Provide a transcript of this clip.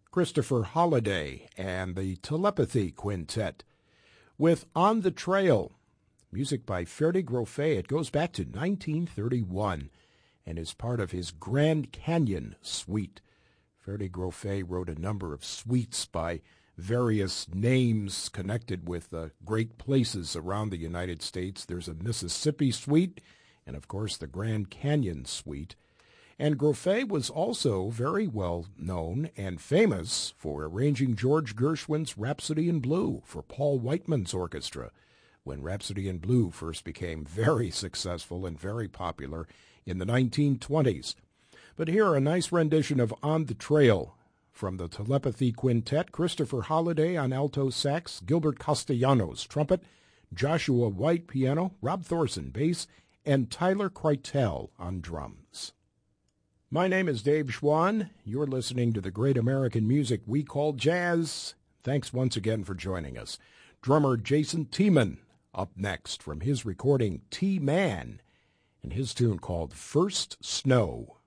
Christopher Holliday and the Telepathy Quintet with On the Trail, music by Ferde Groffet. It goes back to 1931 and is part of his Grand Canyon Suite. Ferde Groffet wrote a number of suites by various names connected with great places around the United States. There's a Mississippi Suite and, of course, the Grand Canyon Suite. And Groffet was also very well known and famous for arranging George Gershwin's Rhapsody in Blue for Paul Whiteman's orchestra, when Rhapsody in Blue first became very successful and very popular in the 1920s. But here, a nice rendition of On the Trail from the Telepathy Quintet: Christopher Holliday on alto sax, Gilbert Castellanos trumpet, Joshua White piano, Rob Thorson bass, and Tyler Kreitel on drums. My name is Dave Schwann. You're listening to the great American music we call jazz. Thanks once again for joining us. Drummer Jason Tiemann up next from his recording T-Man and his tune called First Snow.